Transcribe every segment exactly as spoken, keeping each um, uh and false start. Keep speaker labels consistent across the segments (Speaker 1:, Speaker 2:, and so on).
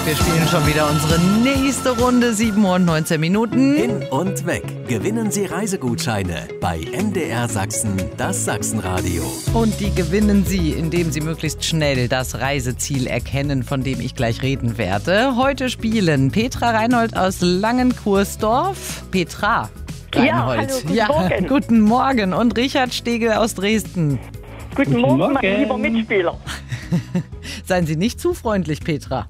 Speaker 1: Wir spielen schon wieder unsere nächste Runde, sieben Uhr und neunzehn Minuten.
Speaker 2: Hin und weg. Gewinnen Sie Reisegutscheine bei M D R Sachsen, das Sachsenradio.
Speaker 1: Und die gewinnen Sie, indem Sie möglichst schnell das Reiseziel erkennen, von dem ich gleich reden werde. Heute spielen Petra Reinhold aus Langenkursdorf. Petra Reinhold.
Speaker 3: Ja, hallo, guten Morgen.
Speaker 1: Ja, guten Morgen. Und Richard Stegel aus Dresden.
Speaker 3: Guten, guten Morgen, Morgen, mein lieber Mitspieler.
Speaker 1: Seien Sie nicht zu freundlich, Petra.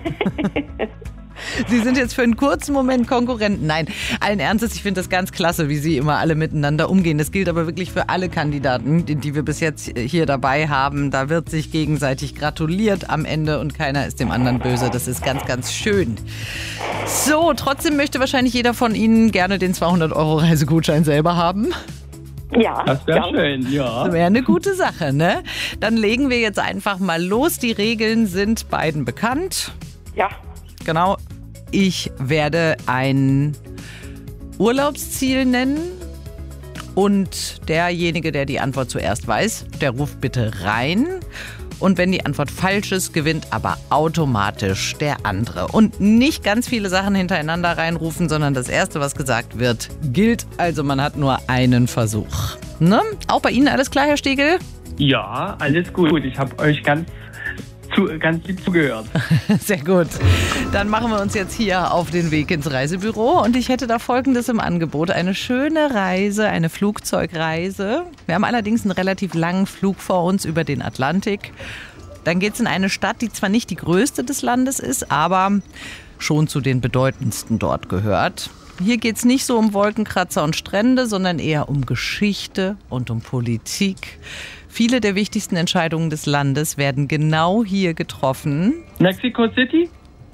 Speaker 1: Sie sind jetzt für einen kurzen Moment Konkurrenten. Nein, allen Ernstes, ich finde das ganz klasse, wie Sie immer alle miteinander umgehen. Das gilt aber wirklich für alle Kandidaten, die, die wir bis jetzt hier dabei haben. Da wird sich gegenseitig gratuliert am Ende und keiner ist dem anderen böse. Das ist ganz, ganz schön. So, trotzdem möchte wahrscheinlich jeder von Ihnen gerne den zweihundert Euro Reisegutschein selber haben.
Speaker 3: Ja,
Speaker 4: das wäre schön, ja.
Speaker 1: Das wäre eine gute Sache, ne? Dann legen wir jetzt einfach mal los. Die Regeln sind beiden bekannt.
Speaker 3: Ja.
Speaker 1: Genau. Ich werde ein Urlaubsziel nennen und derjenige, der die Antwort zuerst weiß, der ruft bitte rein. Und wenn die Antwort falsch ist, gewinnt aber automatisch der andere. Und nicht ganz viele Sachen hintereinander reinrufen, sondern das Erste, was gesagt wird, gilt. Also man hat nur einen Versuch. Ne? Auch bei Ihnen alles klar, Herr Stegel?
Speaker 4: Ja, alles gut. Ich habe euch ganz, zu, ganz lieb zugehört.
Speaker 1: Sehr gut. Dann machen wir uns jetzt hier auf den Weg ins Reisebüro. Und ich hätte da Folgendes im Angebot. Eine schöne Reise, eine Flugzeugreise. Wir haben allerdings einen relativ langen Flug vor uns über den Atlantik. Dann geht es in eine Stadt, die zwar nicht die größte des Landes ist, aber schon zu den bedeutendsten dort gehört. Hier geht es nicht so um Wolkenkratzer und Strände, sondern eher um Geschichte und um Politik. Viele der wichtigsten Entscheidungen des Landes werden genau hier getroffen.
Speaker 4: Mexico City?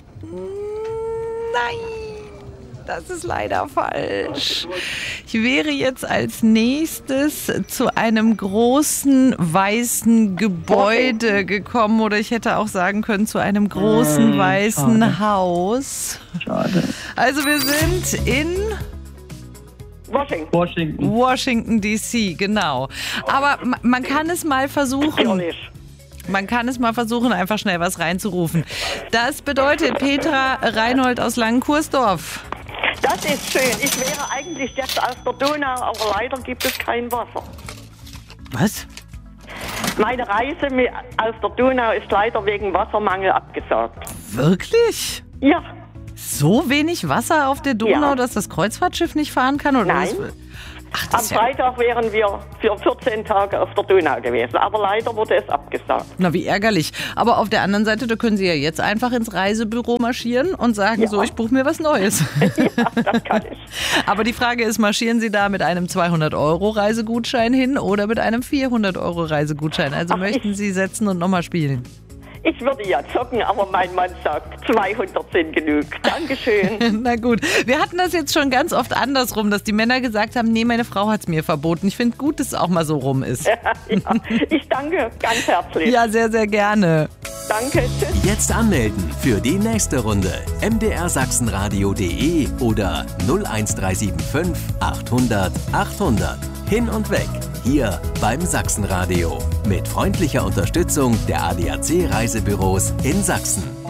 Speaker 1: Nein, das ist leider falsch. Ich wäre jetzt als nächstes zu einem großen weißen Gebäude gekommen oder ich hätte auch sagen können zu einem großen hm, weißen schade. Haus.
Speaker 4: Schade.
Speaker 1: Also wir sind in
Speaker 3: Washington.
Speaker 4: Washington.
Speaker 1: Washington D C, genau. Aber man kann es mal versuchen. Man kann es mal versuchen, einfach schnell was reinzurufen. Das bedeutet Petra Reinhold aus Langenkursdorf.
Speaker 3: Das ist schön. Ich wäre eigentlich jetzt aus der Donau, aber leider gibt es kein Wasser.
Speaker 1: Was?
Speaker 3: Meine Reise aus der Donau ist leider wegen Wassermangel abgesagt.
Speaker 1: Wirklich?
Speaker 3: Ja.
Speaker 1: So wenig Wasser auf der Donau,
Speaker 3: ja.
Speaker 1: dass das Kreuzfahrtschiff nicht fahren kann? Oder
Speaker 3: Nein.
Speaker 1: Was? Ach,
Speaker 3: Am Freitag wären wir für vierzehn Tage auf der Donau gewesen, aber leider wurde es abgesagt.
Speaker 1: Na, wie ärgerlich. Aber auf der anderen Seite, da können Sie ja jetzt einfach ins Reisebüro marschieren und sagen, ja. so, ich buche mir was Neues.
Speaker 3: Ja, das kann ich.
Speaker 1: Aber die Frage ist, marschieren Sie da mit einem zweihundert Euro Reisegutschein hin oder mit einem vierhundert Euro Reisegutschein? Also Ach, möchten Sie setzen und nochmal spielen?
Speaker 3: Ich würde ja zocken, aber mein Mann sagt, zweihundert sind genug. Dankeschön.
Speaker 1: Na gut, wir hatten das jetzt schon ganz oft andersrum, dass die Männer gesagt haben, nee, meine Frau hat es mir verboten. Ich finde gut, dass es auch mal so rum ist.
Speaker 3: Ja, ja. Ich danke ganz herzlich.
Speaker 1: Ja, sehr, sehr gerne.
Speaker 3: Danke, tschüss.
Speaker 2: Jetzt anmelden für die nächste Runde. m d r sachsenradio punkt d e oder null eins drei sieben fünf achthundert achthundert. Hin und weg, hier beim Sachsenradio. Mit freundlicher Unterstützung der A D A C Reisebüros in Sachsen.